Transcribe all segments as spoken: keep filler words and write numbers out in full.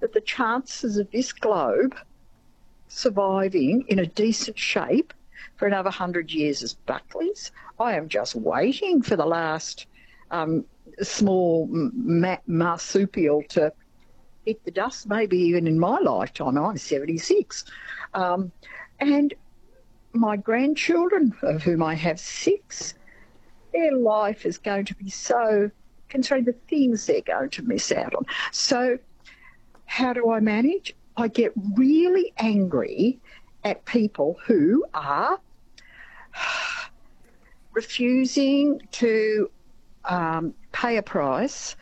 that the chances of this globe surviving in a decent shape for another hundred years is Buckley's. I am just waiting for the last um, small ma- marsupial to hit the dust, maybe even in my lifetime. I'm seventy-six. Um, and my grandchildren, of whom I have six, their life is going to be so, considering the things they're going to miss out on. So how do I manage? I get really angry at people who are refusing to um, pay a price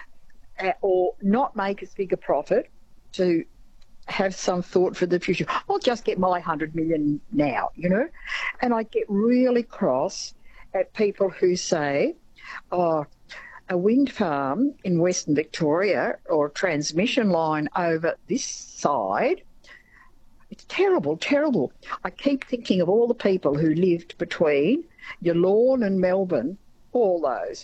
or not make as big a profit to have some thought for the future. I'll just get my hundred million now, you know? And I get really cross at people who say, oh, a wind farm in Western Victoria or a transmission line over this side, it's terrible, terrible. I keep thinking of all the people who lived between Yallourn and Melbourne, all those,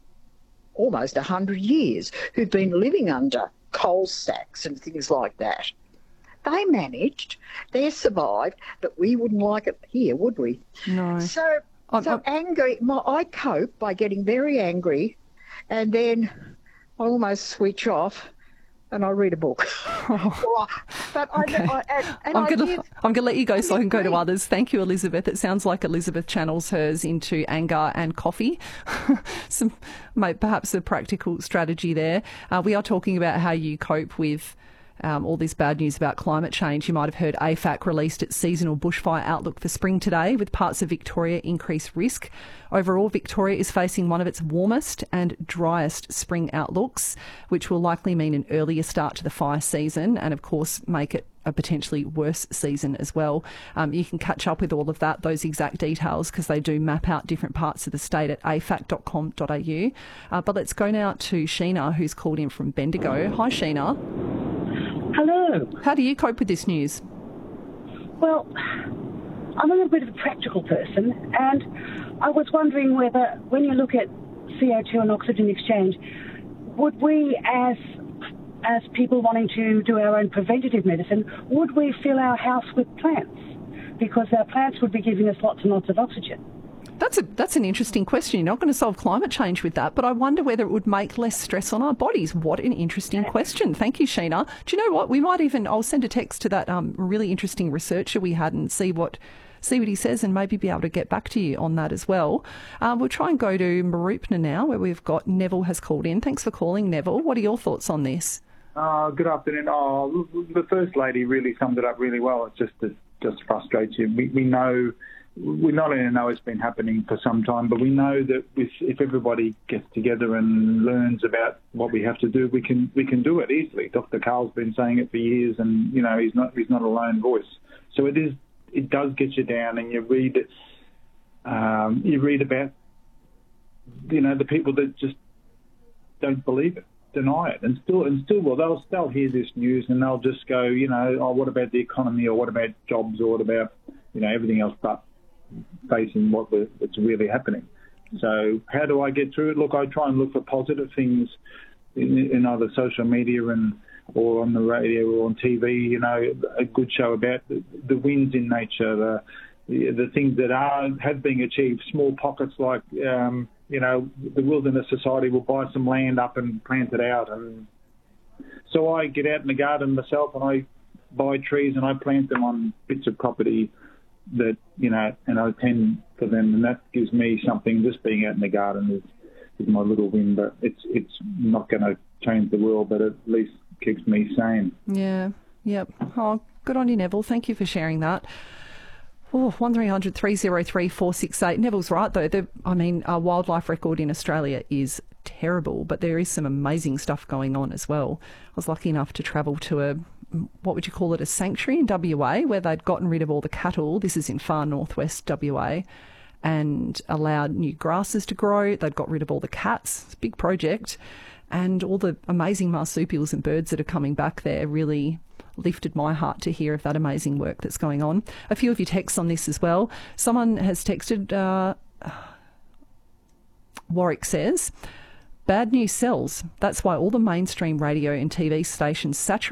almost one hundred years, who've been living under coal stacks and things like that. They managed, they survived, but we wouldn't like it here, would we? No. So, I'm, so I'm... angry, my, I cope by getting very angry, and then I almost switch off and I read a book. Oh, but okay. I, I, and, and I'm I going give, to I'm going to let you go so I can go to agree. others. Thank you, Elizabeth. It sounds like Elizabeth channels hers into anger and coffee. Some, perhaps a practical strategy there. Uh, we are talking about how you cope with Um, all this bad news about climate change. You might have heard A F A C released its seasonal bushfire outlook for spring today, with parts of Victoria increased risk. Overall, Victoria is facing one of its warmest and driest spring outlooks, which will likely mean an earlier start to the fire season and, of course, make it a potentially worse season as well. Um, you can catch up with all of that, those exact details, because they do map out different parts of the state at a f a c dot com dot a u. Uh, but let's go now to Sheena, who's called in from Bendigo. Hi, Sheena. Hello. How do you cope with this news? Well, I'm a little bit of a practical person, and I was wondering whether, when you look at C O two and oxygen exchange, would we, as as people wanting to do our own preventative medicine, would we fill our house with plants? Because our plants would be giving us lots and lots of oxygen. That's a that's an interesting question. You're not going to solve climate change with that, but I wonder whether it would make less stress on our bodies. What an interesting question. Thank you, Sheena. Do you know what? We might even, I'll send a text to that um, really interesting researcher we had and see what see what he says and maybe be able to get back to you on that as well. Uh, we'll try and go to Mooroopna now, where we've got Neville has called in. Thanks for calling, Neville. What are your thoughts on this? Uh, good afternoon. Oh, the First Lady really summed it up really well. It just it just frustrates you. We, we know... We not only know it's been happening for some time, but we know that if, if everybody gets together and learns about what we have to do, we can we can do it easily. Doctor Carl's been saying it for years, and you know he's not he's not a lone voice. So it is it does get you down, and you read um, you read about you know the people that just don't believe it, deny it, and still and still well they'll they'll hear this news and they'll just go you know oh what about the economy, or what about jobs, or what about you know everything else but facing what we're, what's really happening. So how do I get through it? Look, I try and look for positive things in, in either social media and or on the radio or on T V. You know, a good show about the, the wins in nature, the, the the things that are have been achieved. Small pockets like um, you know the Wilderness Society will buy some land up and plant it out, and so I get out in the garden myself and I buy trees and I plant them on bits of property that, you know, and I tend for them, and that gives me something. Just being out in the garden is, is my little win, but it's it's not going to change the world, but at least keeps me sane. Yeah, yep. Oh, good on you, Neville. Thank you for sharing that. Oh, one three hundred three oh three four six eight. Neville's right, though. The, I mean, our wildlife record in Australia is terrible, but there is some amazing stuff going on as well. I was lucky enough to travel to a, what would you call it, a sanctuary in W A, where they'd gotten rid of all the cattle. This is in far northwest W A, and allowed new grasses to grow. They'd got rid of all the cats. It's a big project. And all the amazing marsupials and birds that are coming back there really lifted my heart to hear of that amazing work that's going on. A few of you texts on this as well. Someone has texted, uh, Warwick says, bad news sells. That's why all the mainstream radio and T V stations saturate